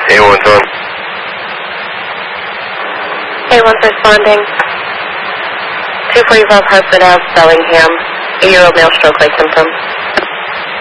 A1's on. A1's responding. 245 Hartford Ave, Bellingham. 8-year-old male stroke-like symptoms.